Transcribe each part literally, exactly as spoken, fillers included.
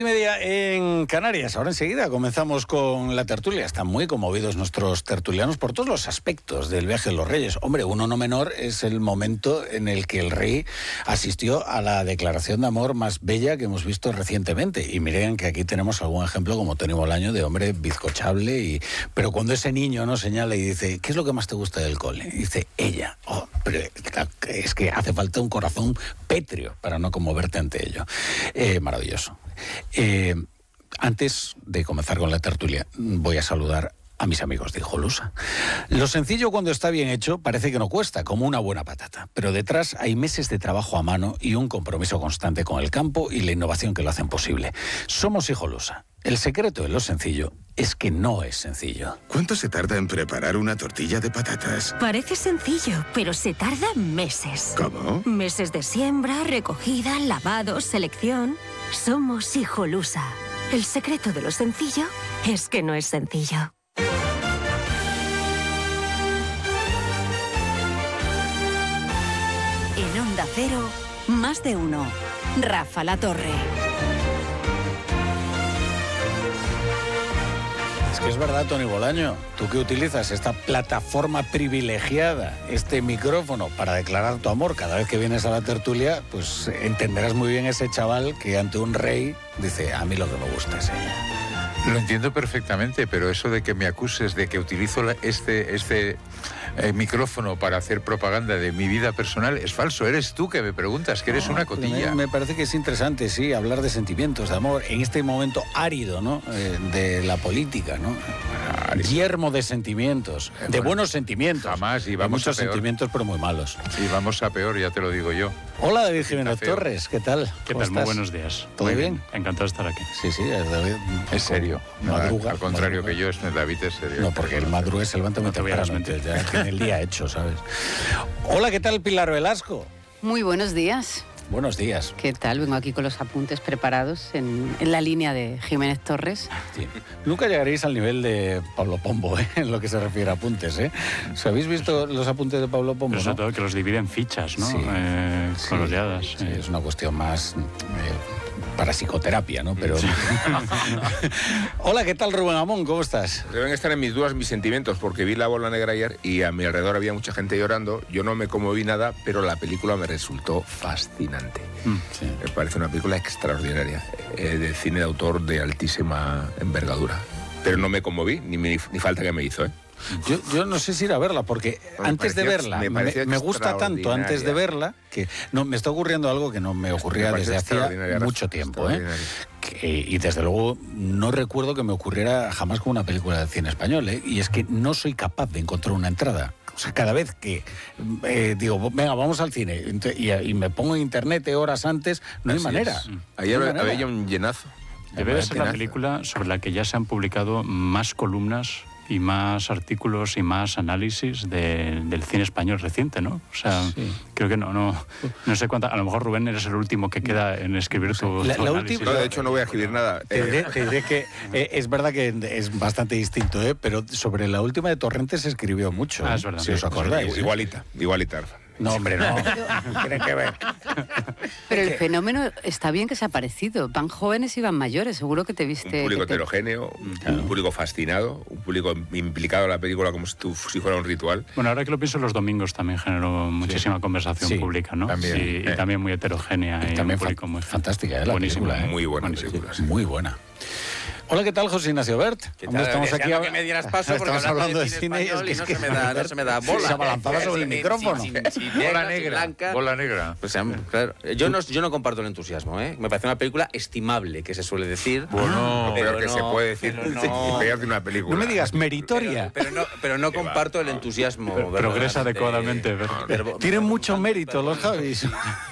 Y media en Canarias. Ahora enseguida comenzamos con la tertulia. Están muy conmovidos nuestros tertulianos por todos los aspectos del viaje de los Reyes. Hombre, uno no menor es el momento en el que el rey asistió a la declaración de amor más bella que hemos visto recientemente. Y miren que aquí tenemos algún ejemplo como Tony Bolaño de hombre bizcochable. Y... Pero cuando ese niño no señala y dice, ¿qué es lo que más te gusta del cole? Y dice, ella. Oh, pero es que hace falta un corazón pétreo para no conmoverte ante ello. Eh, maravilloso. Eh, antes de comenzar con la tertulia, voy a saludar a mis amigos de Hijolusa. Lo sencillo cuando está bien hecho parece que no cuesta, como una buena patata, pero detrás hay meses de trabajo a mano y un compromiso constante con el campo y la innovación que lo hacen posible. Somos Hijolusa. El secreto de lo sencillo es que no es sencillo. ¿Cuánto se tarda en preparar una tortilla de patatas? Parece sencillo, pero se tarda meses. ¿Cómo? Meses de siembra, recogida, lavado, selección. Somos Hijolusa. El secreto de lo sencillo es que no es sencillo. En Onda Cero, más de uno. Rafa La Torre. Es que es verdad, Tony Bolaño, tú que utilizas esta plataforma privilegiada, este micrófono para declarar tu amor cada vez que vienes a la tertulia, pues entenderás muy bien ese chaval que ante un rey dice, a mí lo que me gusta es ella. Lo entiendo perfectamente, pero eso de que me acuses de que utilizo la, este, este eh, micrófono para hacer propaganda de mi vida personal es falso. Eres tú que me preguntas, que eres no, una cotilla. Me, me parece que es interesante, sí, hablar de sentimientos, de amor, en este momento árido, ¿no? Eh, de la política, ¿no? Árido. Yermo de sentimientos, de bueno, buenos sentimientos. Jamás, y vamos de muchos a peor. sentimientos, pero muy malos. Y vamos a peor, ya te lo digo yo. Hola, David Jiménez Torres, ¿qué tal? ¿Qué tal? Muy buenos días. ¿Todo muy bien? bien? Encantado de estar aquí. Sí, sí, es David. Es serio. No, madruga, al contrario madruga. que yo, es David es serio. No, porque el madruga se levanta muy no te voy a temprano, ya tiene el día hecho, ¿sabes? Hola, ¿qué tal, Pilar Velasco? Muy buenos días. Buenos días. ¿Qué tal? Vengo aquí con los apuntes preparados en, en la línea de Jiménez Torres. Sí. Nunca llegaréis al nivel de Pablo Pombo, ¿eh? En lo que se refiere a apuntes, ¿eh? ¿Os habéis visto los apuntes de Pablo Pombo? Pero sobre ¿no? todo que los divide en fichas, ¿no? Sí, eh, sí, coloreadas. Sí, eh. es una cuestión más eh, para psicoterapia, ¿no? Pero... Sí. Hola, ¿qué tal, Rubén Amón? ¿Cómo estás? Deben estar en mis dudas mis sentimientos, porque vi La Bola Negra ayer y a mi alrededor había mucha gente llorando. Yo no me conmoví nada, pero la película me resultó fascinante. Mm. Sí. Me parece una película extraordinaria, eh, de cine de autor de altísima envergadura. Pero no me conmoví, ni, me, ni falta que me hizo, ¿eh? Yo, yo no sé si ir a verla, porque me antes de pareció, verla, me, me, me gusta tanto antes de verla, que no me está ocurriendo algo que no me ocurría me desde hacía mucho tiempo, ¿eh? Que, y desde luego no recuerdo que me ocurriera jamás con una película de cine español, ¿eh? Y es que no soy capaz de encontrar una entrada. O sea, cada vez que eh, digo, venga, vamos al cine, y, y me pongo en internet horas antes, no hay Así manera. es. Ayer no hay manera. había un llenazo. Debe de ser la película sobre la que ya se han publicado más columnas y más artículos y más análisis de, del cine español reciente, ¿no? O sea, sí. creo que no, no, no sé cuánta. A lo mejor, Rubén, eres el último que queda en escribir tu, la, tu la análisis. última, no, de hecho, no voy a escribir nada. Te diré, te diré que eh, es verdad que es bastante distinto, ¿eh? Pero sobre la última de Torrentes se escribió mucho. Ah, es verdad. Si os acordáis. Igualita, igualita. No, hombre, no. Tienen que ver. Pero el fenómeno está bien que se ha parecido. Van jóvenes y van mayores. Seguro que te viste... Un público te... heterogéneo, claro. Un público fascinado, un público implicado en la película como si, tú, si fuera un ritual. Bueno, ahora que lo pienso, los domingos también generó muchísima sí. conversación sí, pública, ¿no? También. Y, Eh. y también muy heterogénea. Y y también un público muy fantástica, ¿eh? La buenísima, película, ¿eh? Muy buena buenísima. película. Sí. Muy buena. Hola, ¿qué tal, José Ignacio Bert? ¿Qué tal? Estamos aquí a... que me dieras paso porque estamos hablando de cine, español es que, y no, es que se me da, no se me da bola. Se abalanzaba sobre el Sin- micrófono. sin- sin- sin Bola negras, sin negra, blancas. bola negra. Pues, claro, yo, no, yo no comparto el entusiasmo, ¿eh? Me parece una película estimable, que se suele decir. Bueno, pero peor que no, se puede decir. pero no. Sí, peor que una película. No me digas meritoria. Pero, pero no, pero no comparto el entusiasmo. Pero progresa adecuadamente, ¿verdad? pero- Tienen mucho mérito los Javis.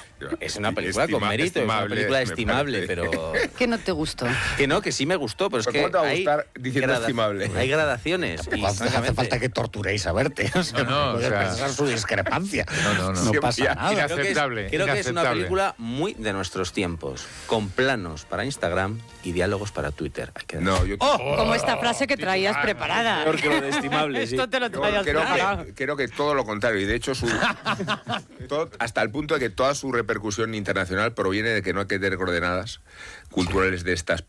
Es una película con Estima- mérito, es una estimable, película me estimable, parece. pero... ¿Qué no te gustó? Que no, que sí me gustó, pero es ¿Pero que cómo te va a hay gustar diciendo grada- estimable? Hay gradaciones. y, No hace francamente, falta que torturéis a verte. O sea, No, no, puedes o sea- pensar su discrepancia. No, no, no. No Siempre pasa ya- nada. Creo que es, Inaceptable, creo que es una inaceptable. película muy de nuestros tiempos, con planos para Instagram y diálogos para Twitter. Hay que No, yo ¡Oh! Como esta frase que traías preparada. Peor que lo de estimable, sí. Esto te lo Yo traías creo preparado. que, creo que todo lo contrario, y de hecho su, todo- hasta el punto de que todas sus repercusión internacional proviene de que no hay que tener coordenadas culturales de estas